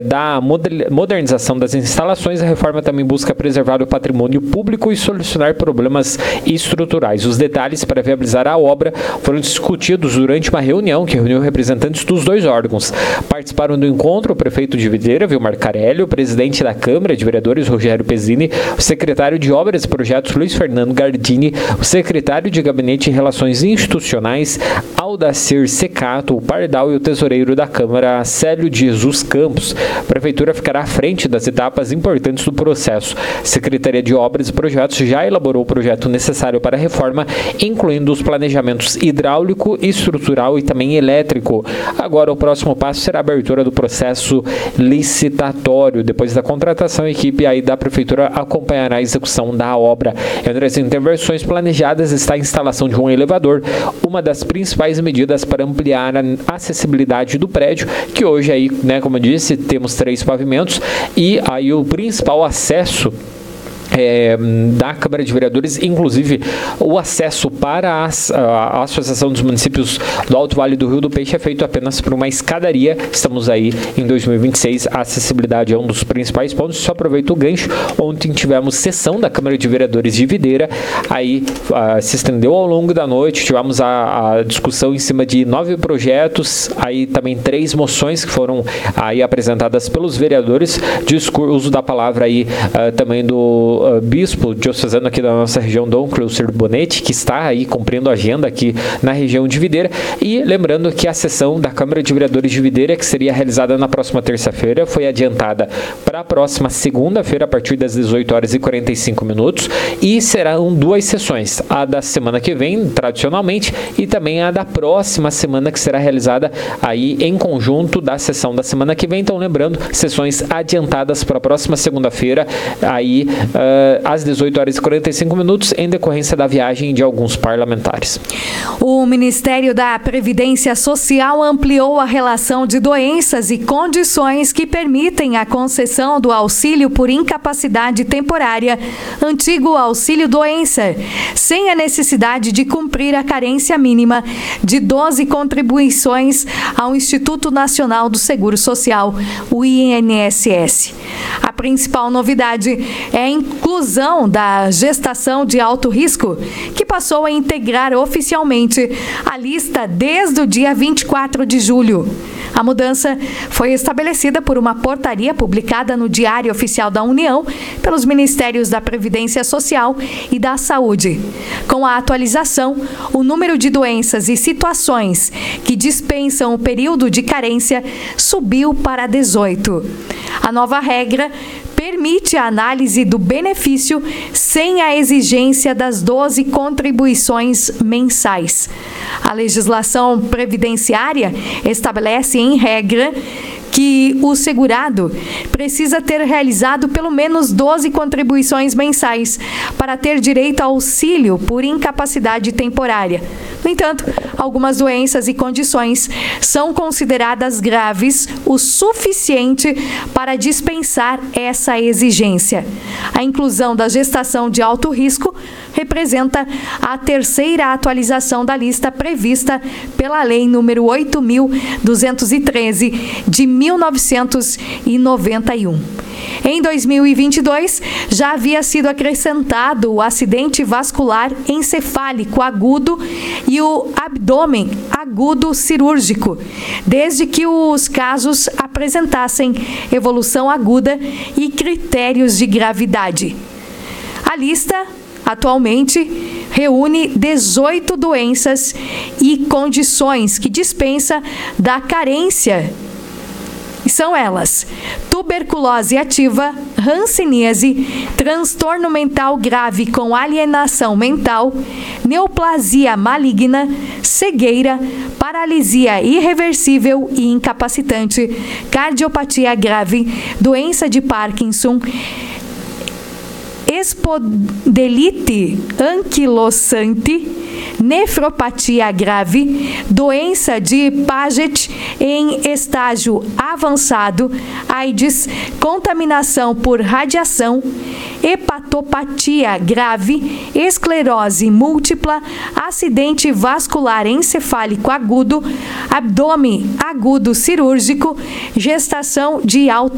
da modernização das instalações, a reforma também busca preservar o patrimônio público e solucionar problemas estruturais. Os detalhes para viabilizar a obra foram discutidos durante uma reunião que reuniu representantes dos dois órgãos. Participaram do encontro o prefeito de Videira, Vilmar Carelli, o presidente da Câmara de Vereadores, Rogério Pezzini, o secretário de Obras e Projetos, Luiz Fernando Gardini, o secretário de Gabinete de Relações Institucionais, Aldacir Secato, o Pardal, e o tesoureiro da Câmara, Célio de Jesus Campos. A Prefeitura ficará à frente das etapas importantes do processo. A Secretaria de Obras e Projetos já elaborou o projeto necessário para a reforma, incluindo os planejamentos hidráulico, estrutural e também elétrico. Agora, o próximo passo será a abertura do processo licitatório. Depois da contratação, a equipe aí da Prefeitura acompanhará a execução da obra. Entre as intervenções planejadas está a instalação de um elevador, uma das principais medidas para ampliar a acessibilidade do prédio, que hoje aí, como eu disse, temos 3 pavimentos e aí o principal acesso da Câmara de Vereadores, inclusive o acesso para a Associação dos Municípios do Alto Vale do Rio do Peixe é feito apenas por uma escadaria. Estamos aí em 2026, a acessibilidade é um dos principais pontos. Só aproveito o gancho, ontem tivemos sessão da Câmara de Vereadores de Videira, aí se estendeu ao longo da noite, tivemos a discussão em cima de 9 projetos, aí também 3 moções que foram aí apresentadas pelos vereadores, uso da palavra aí também do bispo diocesano aqui da nossa região, Dom Cleucir Bonetti, que está aí cumprindo a agenda aqui na região de Videira. E lembrando que a sessão da Câmara de Vereadores de Videira, que seria realizada na próxima terça-feira, foi adiantada para a próxima segunda-feira, a partir das 18h45, e serão 2 sessões, a da semana que vem, tradicionalmente, e também a da próxima semana, que será realizada aí em conjunto da sessão da semana que vem. Então, lembrando, sessões adiantadas para a próxima segunda-feira, aí às 18h45, em decorrência da viagem de alguns parlamentares. O Ministério da Previdência Social ampliou a relação de doenças e condições que permitem a concessão do auxílio por incapacidade temporária, antigo auxílio-doença, sem a necessidade de cumprir a carência mínima de 12 contribuições ao Instituto Nacional do Seguro Social, o INSS. A principal novidade é a inclusão da gestação de alto risco, que passou a integrar oficialmente a lista desde o dia 24 de julho. A mudança foi estabelecida por uma portaria publicada no Diário Oficial da União pelos Ministérios da Previdência Social e da Saúde. Com a atualização, o número de doenças e situações que dispensam o período de carência subiu para 18. A nova regra permite a análise do benefício sem a exigência das 12 contribuições mensais. A legislação previdenciária estabelece, em regra, que o segurado precisa ter realizado pelo menos 12 contribuições mensais para ter direito ao auxílio por incapacidade temporária. No entanto, algumas doenças e condições são consideradas graves o suficiente para dispensar essa exigência. A inclusão da gestação de alto risco representa a terceira atualização da lista prevista pela Lei nº 8.213 de 1991. Em 2022, já havia sido acrescentado o acidente vascular encefálico agudo e o abdômen agudo cirúrgico, desde que os casos apresentassem evolução aguda e critérios de gravidade. A lista, atualmente, reúne 18 doenças e condições que dispensa da carência. E são elas: tuberculose ativa, hanseníase, transtorno mental grave com alienação mental, neoplasia maligna, cegueira, paralisia irreversível e incapacitante, cardiopatia grave, doença de Parkinson, espondilite anquilosante, nefropatia grave, doença de Paget em estágio avançado, AIDS, contaminação por radiação, hepatopatia grave, esclerose múltipla, acidente vascular encefálico agudo, abdômen agudo cirúrgico, gestação de alto